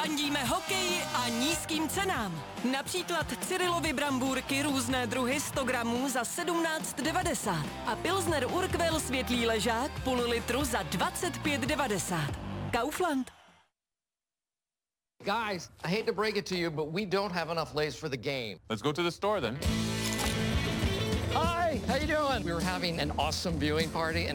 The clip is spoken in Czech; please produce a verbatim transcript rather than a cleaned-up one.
Fandíme hokeji a nízkým cenám. Například Cyrilovy brambůrky různé druhy sto gramů za sedmnáct devadesát a Pilsner Urquell světlý ležák půl litru za dvacet pět devadesát. Kaufland. Guys, I hate to break it to you, but we don't have enough Lay's for the game. Let's go to the store then. Hi, how you doing? We were having an awesome viewing party and